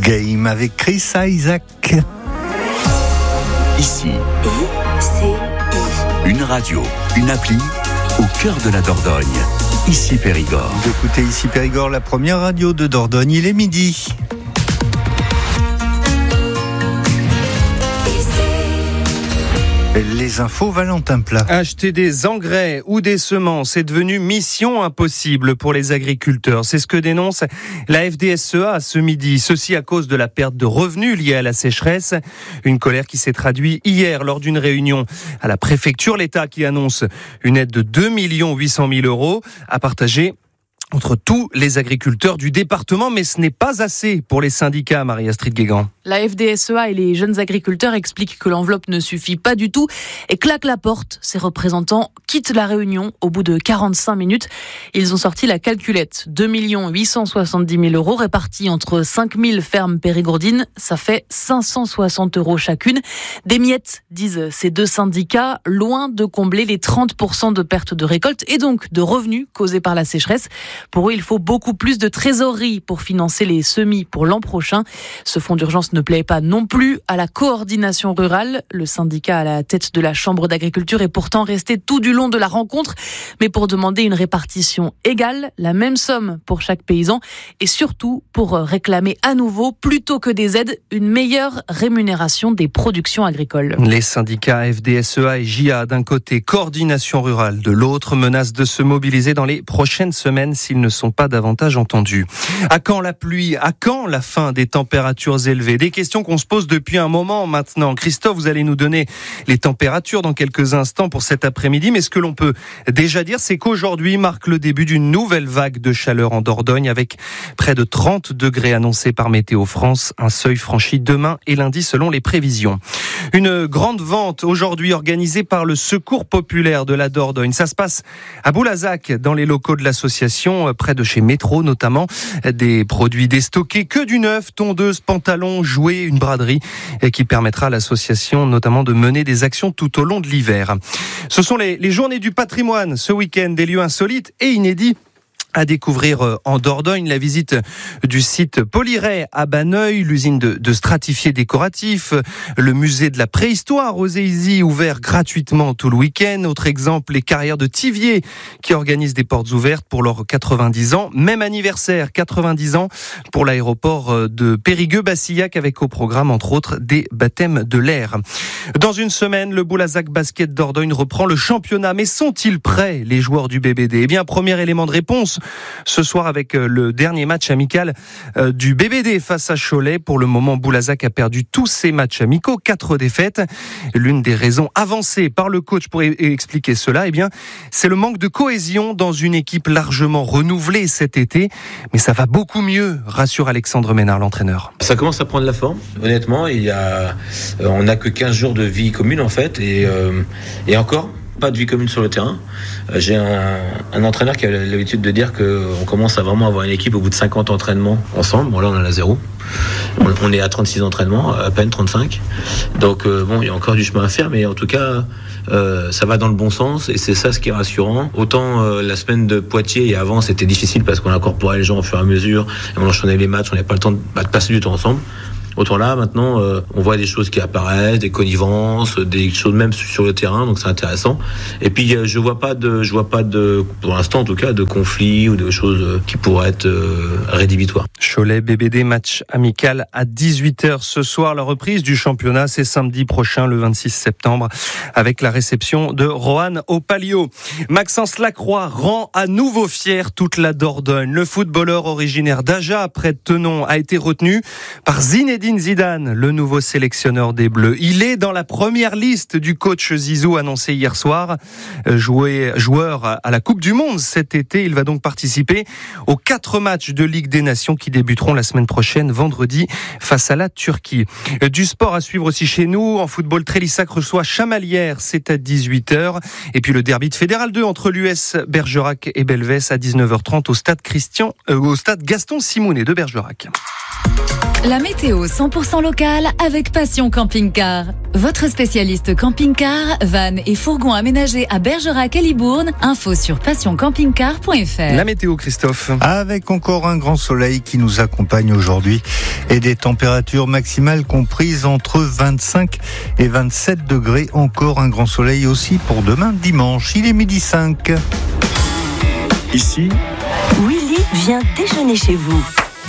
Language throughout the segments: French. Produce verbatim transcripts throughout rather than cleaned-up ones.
Game avec Chris Isaac. Ici, I C I. une radio, une appli au cœur de la Dordogne. Ici Périgord. Vous écoutez Ici Périgord, la première radio de Dordogne. Il est midi. Les infos Valentin Plat. Acheter des engrais ou des semences est devenu mission impossible pour les agriculteurs. C'est ce que dénonce la F D S E A ce midi. Ceci à cause de la perte de revenus liée à la sécheresse. Une colère qui s'est traduite hier lors d'une réunion à la préfecture. L'État qui annonce une aide de deux millions huit cent mille euros à partager entre tous les agriculteurs du département, mais ce n'est pas assez pour les syndicats, Marie-Astrid Guégan. La F D S E A et les jeunes agriculteurs expliquent que l'enveloppe ne suffit pas du tout et claquent la porte. Ces représentants quittent la réunion au bout de quarante-cinq minutes. Ils ont sorti la calculette. deux millions huit cent soixante-dix mille euros répartis entre cinq mille fermes périgourdines. Ça fait cinq cent soixante euros chacune. Des miettes, disent ces deux syndicats, loin de combler les trente pour cent de pertes de récolte et donc de revenus causés par la sécheresse. Pour eux, il faut beaucoup plus de trésorerie pour financer les semis pour l'an prochain. Ce fonds d'urgence ne plaît pas non plus à la coordination rurale. Le syndicat à la tête de la Chambre d'agriculture est pourtant resté tout du long de la rencontre, mais pour demander une répartition égale, la même somme pour chaque paysan, et surtout pour réclamer à nouveau, plutôt que des aides, une meilleure rémunération des productions agricoles. Les syndicats F D S E A et J A d'un côté, coordination rurale de l'autre, menacent de se mobiliser dans les prochaines semaines s'ils ne sont pas davantage entendus. À quand la pluie ? À quand la fin des températures élevées ? Des questions qu'on se pose depuis un moment maintenant. Christophe, vous allez nous donner les températures dans quelques instants pour cet après-midi, mais ce que l'on peut déjà dire, c'est qu'aujourd'hui marque le début d'une nouvelle vague de chaleur en Dordogne avec près de trente degrés annoncés par Météo France, un seuil franchi demain et lundi selon les prévisions. Une grande vente aujourd'hui organisée par le Secours populaire de la Dordogne. Ça se passe à Boulazac, dans les locaux de l'association, près de chez Métro notamment. Des produits déstockés, que du neuf, tondeuses, pantalons, jouets, une braderie qui permettra à l'association notamment de mener des actions tout au long de l'hiver. Ce sont les, les journées du patrimoine ce week-end, des lieux insolites et inédits à découvrir en Dordogne. La visite du site Polyray à Banneuil, l'usine de, de stratifiés décoratifs, le musée de la préhistoire aux Éisy, ouvert gratuitement tout le week-end. Autre exemple, les carrières de Thiviers qui organisent des portes ouvertes pour leurs quatre-vingt-dix ans. Même anniversaire, quatre-vingt-dix ans pour l'aéroport de Périgueux-Bassillac avec au programme entre autres des baptêmes de l'air. Dans une semaine, le Boulazac Basket Dordogne reprend le championnat. Mais sont-ils prêts, les joueurs du B B D ? Eh bien, premier élément de réponse ce soir avec le dernier match amical du B B D face à Cholet. Pour le moment, Boulazac a perdu tous ses matchs amicaux, quatre défaites. L'une des raisons avancées par le coach pour expliquer cela, eh bien, c'est le manque de cohésion dans une équipe largement renouvelée cet été. Mais ça va beaucoup mieux, rassure Alexandre Ménard, l'entraîneur. Ça commence à prendre la forme, honnêtement. Il y a, on n'a que quinze jours de vie commune en fait, et, euh, et encore pas de vie commune sur le terrain. J'ai un, un entraîneur qui a l'habitude de dire qu'on commence à vraiment avoir une équipe au bout de cinquante entraînements ensemble. Bon, là, on en a zéro. On, on est à trente-six entraînements, à peine trente-cinq. Donc, euh, bon, il y a encore du chemin à faire, mais en tout cas, euh, ça va dans le bon sens et c'est ça ce qui est rassurant. Autant euh, la semaine de Poitiers et avant, c'était difficile parce qu'on incorporait les gens au fur et à mesure et on enchaînait les matchs, on n'avait pas le temps de, bah, de passer du temps ensemble. Autant là, maintenant, euh, on voit des choses qui apparaissent, des connivences, des choses même sur le terrain, donc c'est intéressant. Et puis, euh, je vois pas de, je vois pas de, pour l'instant en tout cas, de conflits ou de choses qui pourraient être euh, rédhibitoires. Cholet B B D, match amical à dix-huit heures ce soir. La reprise du championnat, c'est samedi prochain, le vingt-six septembre, avec la réception de Roanne au Palio. Maxence Lacroix rend à nouveau fier toute la Dordogne. Le footballeur originaire d'Aja, près de Tenon, a été retenu par Zinedine Zidane, le nouveau sélectionneur des Bleus. Il est dans la première liste du coach Zizou annoncé hier soir. Joué, joueur à la Coupe du Monde cet été, il va donc participer aux quatre matchs de Ligue des Nations qui débuteront la semaine prochaine, vendredi, face à la Turquie. Du sport à suivre aussi chez nous. En football, Trélissac reçoit Chamalières, c'est à dix-huit heures. Et puis le derby de Fédéral deux entre l'U S Bergerac et Belvès à dix-neuf heures trente au stade, Christian, euh, au stade Gaston Simounet de Bergerac. La météo cent pour cent locale avec Passion Camping-Car. Votre spécialiste camping-car, van et fourgon aménagés à Bergerac et Libourne. Info sur passion camping car point f r. La météo, Christophe. Avec encore un grand soleil qui nous accompagne aujourd'hui. et des températures maximales comprises entre vingt-cinq et vingt-sept degrés. Encore un grand soleil aussi pour demain dimanche. Il est midi cinq. Ici, Willy vient déjeuner chez vous.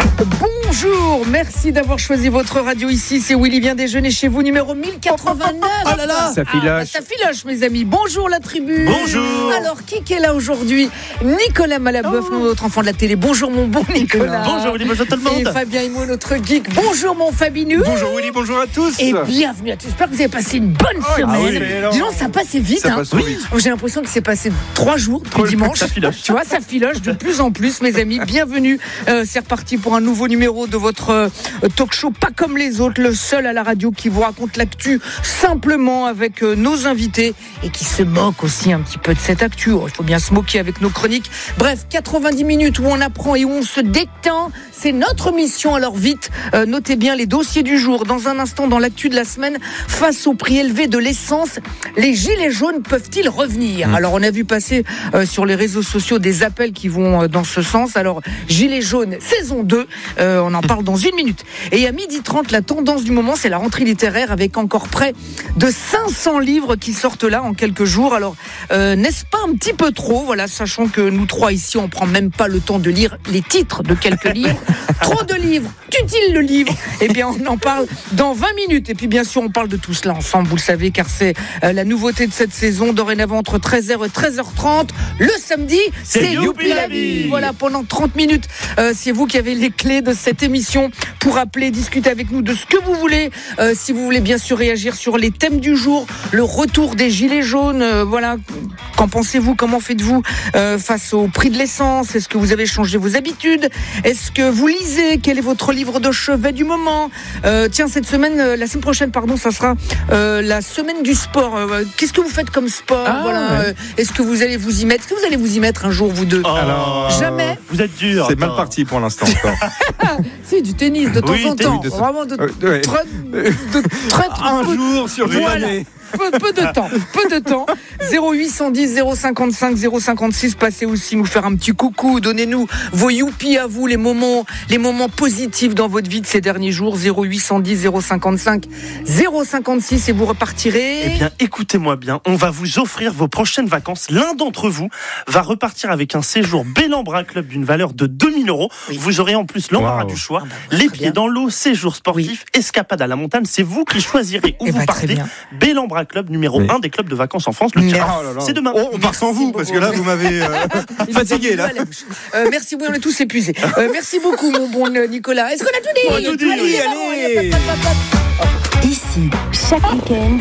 Bonjour, merci d'avoir choisi votre radio ici. C'est Willy vient déjeuner chez vous, numéro mille quatre-vingt-neuf. Oh là là, ça filoche. Ah, bah, ça filoche, mes amis. Bonjour la tribu. Bonjour. Alors, qui est là aujourd'hui? Nicolas Malaboeuf, Oh. notre enfant de la télé. Bonjour mon bon Nicolas. Bonjour Willy, bonjour tout le Et monde. Fabien Imo, notre geek. Bonjour mon Fabinou. Bonjour Willy, bonjour à tous. Et bienvenue à tous. J'espère que vous avez passé une bonne Ah semaine. oui, mais alors, Dis donc, ça passe vite. ça hein. passe trop vite. J'ai l'impression que c'est passé trois jours depuis dimanche. Ça filoche. Tu vois, ça filoche de plus en plus, mes amis. Bienvenue. Euh, c'est reparti pour un nouveau numéro de votre euh, talk show pas comme les autres, le seul à la radio qui vous raconte l'actu simplement avec euh, nos invités et qui se moque aussi un petit peu de cette actu. Oh, il faut bien se moquer avec nos chroniques. Bref, quatre-vingt-dix minutes où on apprend et où on se détend. C'est notre mission. Alors vite, euh, notez bien les dossiers du jour. Dans un instant, dans l'actu de la semaine, face au prix élevé de l'essence, les gilets jaunes peuvent-ils revenir ? Alors on a vu passer euh, sur les réseaux sociaux des appels qui vont euh, dans ce sens. Alors gilets jaunes saison deux, euh, on en parle dans une minute. Et à midi trente, la tendance du moment, c'est la rentrée littéraire avec encore près de cinq cents livres qui sortent là en quelques jours. Alors euh, n'est-ce pas un petit peu trop ? Voilà, sachant que nous trois ici, on prend même pas le temps de lire les titres de quelques livres. Trop de livres, qu'utile le livre ? Eh bien, on en parle dans vingt minutes. Et puis, bien sûr, on parle de tout cela ensemble, vous le savez, car c'est euh, la nouveauté de cette saison. Dorénavant, entre treize heures et treize heures trente, le samedi, c'est, C'est Youpi la vie. Voilà, pendant trente minutes, euh, c'est vous qui avez les clés de cette émission pour appeler, discuter avec nous de ce que vous voulez. Euh, si vous voulez, bien sûr, réagir sur les thèmes du jour, le retour des gilets jaunes, euh, voilà. Qu'en pensez-vous ? Comment faites-vous euh, face au prix de l'essence ? Est-ce que vous avez changé vos habitudes ? Est-ce que vous lisez ? Quel est votre livre de chevet du moment ? euh, Tiens, cette semaine, euh, la semaine prochaine, pardon, ça sera euh, la semaine du sport. Euh, qu'est-ce que vous faites comme sport ? Ah, Voilà. ouais. euh, Est-ce que vous allez vous y mettre ? Est-ce que vous allez vous y mettre un jour, vous deux ? Oh, Alors, Jamais. Vous êtes dur. C'est mal parti pour l'instant encore. C'est du tennis de temps Oui, en tennis temps. de temps. Vraiment de Euh, ouais. très, de très, très Un peu- jour sur une Voilà. année. Peu, peu de temps, peu de temps. zéro huit cent dix zéro cinquante-cinq zéro cinquante-six, passez aussi nous faire un petit coucou, donnez-nous vos youpi à vous, les moments, les moments positifs dans votre vie de ces derniers jours. Zéro huit cent dix zéro cinquante-cinq zéro cinquante-six et vous repartirez. Eh bien, écoutez-moi bien, on va vous offrir vos prochaines vacances. L'un d'entre vous va repartir avec un séjour Bellambra Club d'une valeur de deux mille euros. Oui. Vous aurez en plus l'embarras Wow. du choix. Ah bah, les très pieds bien. dans l'eau, séjour sportif, escapade à la montagne. C'est vous qui choisirez où Eh vous bah, très partez. bien. Bellambra Club, numéro Oui. un des clubs de vacances en France. Le Merci. tirage, Oh là là. c'est demain. Oh, on part sans vous, parce que là, vous m'avez euh, Il fatigué, nous a là. mis l'eau à la bouche. Euh, merci, oui, on est tous épuisés. Euh, merci beaucoup, mon bon euh, Nicolas. Est-ce qu'on a tout dit ? On a tout dit, Allez, oui. allez, Allez. hop, hop, hop, hop. Ici, chaque week-end,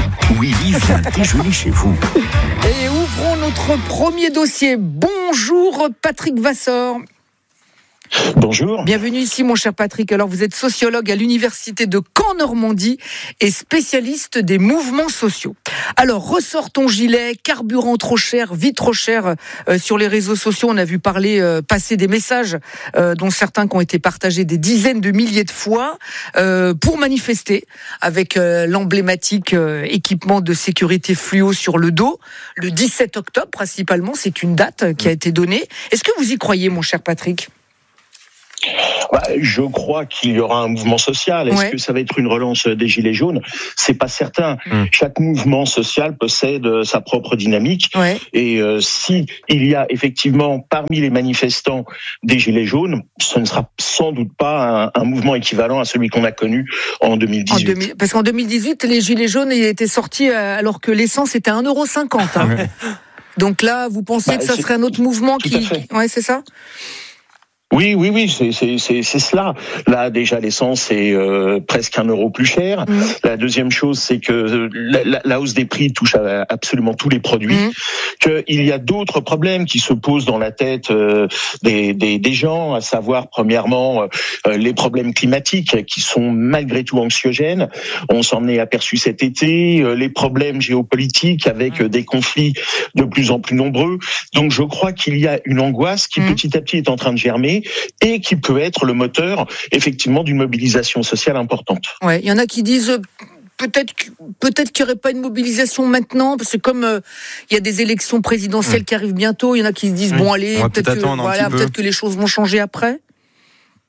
Willy vient déjeuner chez vous. Et ouvrons notre premier dossier. Bonjour Patrick Vassor. Bonjour. Bienvenue ici mon cher Patrick. Alors vous êtes sociologue à l'université de Caen-Normandie et spécialiste des mouvements sociaux. Alors ressort ton gilet, carburant trop cher, vie trop cher. Euh, sur les réseaux sociaux, on a vu parler, euh, passer des messages euh, dont certains qui ont été partagés des dizaines de milliers de fois euh, pour manifester avec euh, l'emblématique euh, équipement de sécurité fluo sur le dos. Le dix-sept octobre principalement, c'est une date qui a été donnée. Est-ce que vous y croyez mon cher Patrick ? Bah, je crois qu'il y aura un mouvement social. Est-ce Ouais. que ça va être une relance des Gilets jaunes ? C'est pas certain. Mm. Chaque mouvement social possède euh, sa propre dynamique. Ouais. Et euh, si il y a effectivement parmi les manifestants des Gilets jaunes, ce ne sera sans doute pas un, un mouvement équivalent à celui qu'on a connu en deux mille En dix-huit. deux mille Parce qu'en deux mille dix-huit, les gilets jaunes étaient sortis euh, alors que l'essence était à un euro cinquante. Hein. Ouais. Donc là, vous pensez Bah, que ça c'est- serait un autre mouvement tout qui... à fait. qui- Ouais, c'est ça ? Oui, oui, oui, c'est c'est c'est c'est cela. Là, déjà, l'essence est euh, presque un euro plus cher. Mmh. La deuxième chose, c'est que la, la, la hausse des prix touche à absolument tous les produits. Mmh. Qu'il y a d'autres problèmes qui se posent dans la tête euh, des, des des gens, à savoir premièrement euh, les problèmes climatiques qui sont malgré tout anxiogènes. On s'en est aperçu cet été. Euh, les problèmes géopolitiques avec euh, des conflits de plus en plus nombreux. Donc, je crois qu'il y a une angoisse qui Mmh. petit à petit est en train de germer et qui peut être le moteur, effectivement, d'une mobilisation sociale importante. Ouais, il y en a qui disent... euh, Peut-être, que- peut-être qu'il n'y aurait pas une mobilisation maintenant, parce que comme euh, il y a des élections présidentielles qui arrivent bientôt, il y en a qui se disent Oui. bon allez, On va peut-être peut-être que, attendre un voilà, petit peu. peut-être que les choses vont changer après.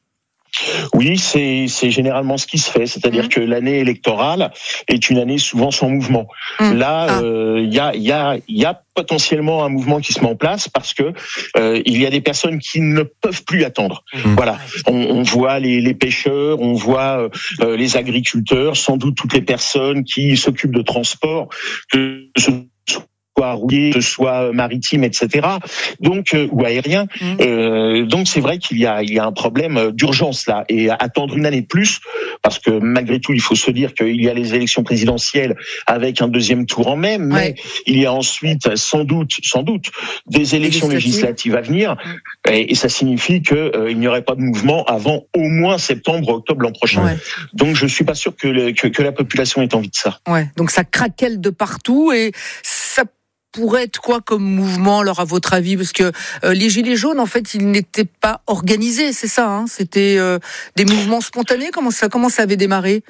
Oui, c'est, c'est généralement ce qui se fait, c'est-à-dire mmh. que l'année électorale est une année souvent sans mouvement. Mmh. Là, il ah. euh, y a, y a, y a potentiellement un mouvement qui se met en place parce que euh, il y a des personnes qui ne peuvent plus attendre. Mmh. Voilà, on, on voit les, les pêcheurs, on voit euh, les agriculteurs, sans doute toutes les personnes qui s'occupent de transport, que ce soit rouillé, que ce soit maritime, et cetera. Donc euh, ou aérien. Mmh. Euh, donc c'est vrai qu'il y a il y a un problème d'urgence là et attendre une année de plus parce que malgré tout il faut se dire qu'il y a les élections présidentielles avec un deuxième tour en mai, mais ouais. il y a ensuite sans doute sans doute des élections législatives à venir mmh. et, et ça signifie que euh, il n'y aurait pas de mouvement avant au moins septembre octobre l'an prochain. Ouais. Donc je suis pas sûr que, le, que que la population ait envie de ça. Ouais. Donc ça craquelle de partout et ça pourrait être quoi comme mouvement, alors à votre avis? Parce que euh, les Gilets jaunes, en fait, ils n'étaient pas organisés, c'est ça, hein? C'était euh, des mouvements spontanés. Comment ça, comment ça avait démarré?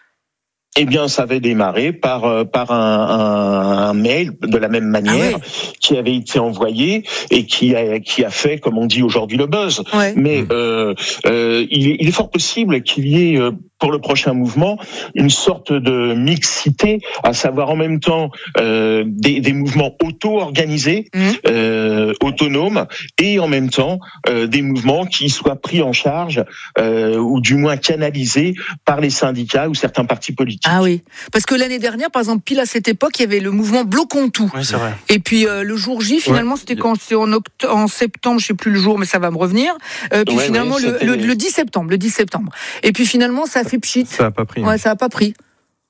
Eh bien, ça avait démarré par euh, par un, un, un mail de la même manière ah oui. qui avait été envoyé et qui a qui a fait, comme on dit aujourd'hui, le buzz. Ouais. Mais euh, euh, il, est, il est fort possible qu'il y ait euh, pour le prochain mouvement une sorte de mixité, à savoir en même temps euh, des, des mouvements auto-organisés, mmh. euh, autonomes, et en même temps euh, des mouvements qui soient pris en charge euh, ou du moins canalisés par les syndicats ou certains partis politiques. Ah oui, parce que l'année dernière, par exemple, pile à cette époque, il y avait le mouvement Bloquons tout. Oui, c'est vrai. Et puis euh, le jour J, finalement, ouais. c'était quand c'était en, oct- en septembre, je sais plus le jour, mais ça va me revenir. Euh, puis ouais, finalement, ouais, le, le, le dix septembre, le dix septembre. Et puis finalement, ça a fait pchit. Ça a pas pris. Ouais, ça a pas pris.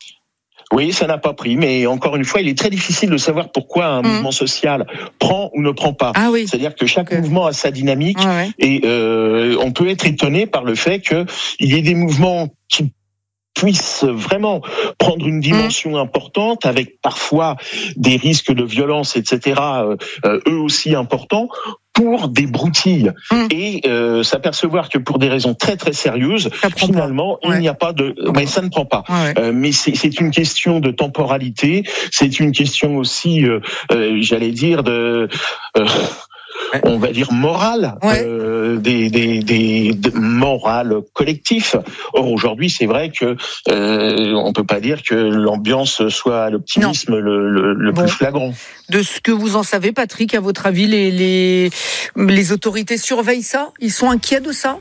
Oui, ça n'a pas pris, mais encore une fois, il est très difficile de savoir pourquoi un mmh. mouvement social prend ou ne prend pas. Ah oui. C'est-à-dire que chaque okay. mouvement a sa dynamique ouais, ouais. et euh, on peut être étonné par le fait qu'il y ait des mouvements qui puissent vraiment prendre une dimension mmh. importante, avec parfois des risques de violence, et cetera, euh, euh, eux aussi importants, pour des broutilles. Mmh. Et euh, s'apercevoir que pour des raisons très très sérieuses, finalement, il ouais. n'y a pas de... Mais ça ne prend pas. Ouais. Euh, mais c'est, c'est une question de temporalité, c'est une question aussi, euh, euh, j'allais dire, de... Euh, on va dire morale, ouais. euh, des, des, des, des morales collectif. Or aujourd'hui, c'est vrai que euh, on peut pas dire que l'ambiance soit à l'optimisme non. le, le, le bon. plus flagrant. De ce que vous en savez, Patrick, à votre avis, les, les, les autorités surveillent ça? Ils sont inquiets de ça?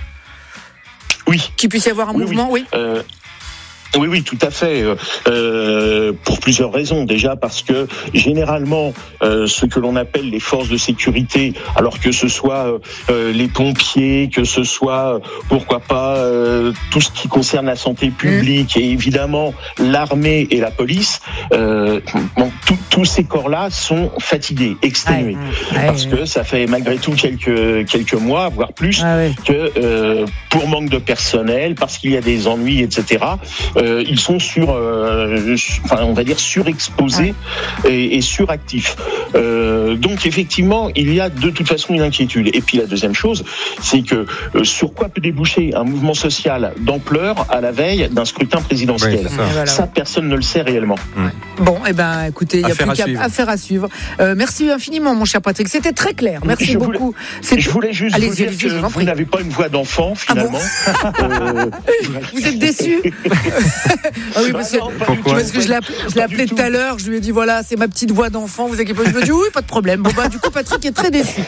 Oui. Qu'il puisse y avoir un oui, mouvement, oui. oui. Euh, Oui, oui, tout à fait. Euh, pour plusieurs raisons. Déjà parce que généralement, euh, ce que l'on appelle les forces de sécurité, alors que ce soit euh, les pompiers, que ce soit, euh, pourquoi pas, euh, tout ce qui concerne la santé publique mmh. et évidemment l'armée et la police, euh, bon, tous ces corps-là sont fatigués, exténués, ouais, ouais, parce ouais. que ça fait malgré tout quelques quelques mois, voire plus, ah, ouais. que euh, pour manque de personnel, parce qu'il y a des ennuis, et cetera. Euh, ils sont sur, euh, enfin, on va dire surexposés ouais. et, et suractifs. Euh, donc effectivement, il y a de toute façon une inquiétude. Et puis la deuxième chose, c'est que euh, sur quoi peut déboucher un mouvement social d'ampleur à la veille d'un scrutin présidentiel. Oui, ça. Voilà. ça, personne ne le sait réellement. Ouais. Bon, eh ben, écoutez, il y a plus qu'à affaire à suivre. Euh, merci infiniment, mon cher Patrick. C'était très clair. Merci je beaucoup. Voulais, je voulais juste allez, vous dire que vous n'avez pas une voix d'enfant finalement. Ah bon euh, vous êtes déçu? Ah oui, parce que, parce que je l'ai appelé, je l'ai appelé tout à l'heure, je lui ai dit voilà, c'est ma petite voix d'enfant, vous inquiétez pas. Je me dis oui, pas de problème. Bon bah du coup Patrick est très déçu.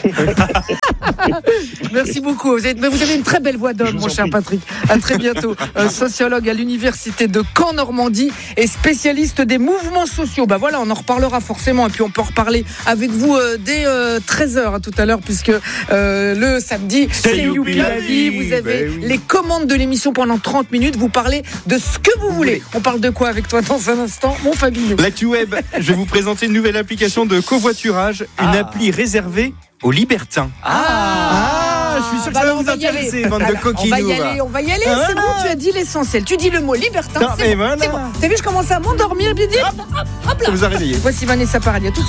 Merci beaucoup. Vous avez, mais vous avez une très belle voix d'homme, mon cher prie. Patrick. À très bientôt. Euh, sociologue à l'université de Caen Normandie et spécialiste des mouvements sociaux. Bah voilà, on en reparlera forcément et puis on peut en reparler avec vous euh, dès euh, treize heures hein, tout à l'heure puisque euh, le samedi c'est Youpi la vie. Vous avez ben oui. les commandes de l'émission pendant trente minutes. Vous parlez de ce que vous voulez. On parle de quoi avec toi dans un instant, mon Fabien? L'actu web, je vais vous présenter une nouvelle application de covoiturage, une ah. appli réservée aux libertins. Ah, ah je suis sûr que bah ça va vous intéresser, bande de coquinous. On va y aller, on va y aller, ah, c'est bon, tu as dit l'essentiel. Tu dis le mot libertin, non, c'est, bon, voilà. c'est bon. T'as vu, je commence à m'endormir, bien dit, hop, hop, hop là. Ça vous a réveillé. Voici Vanessa Paradis, tout de suite.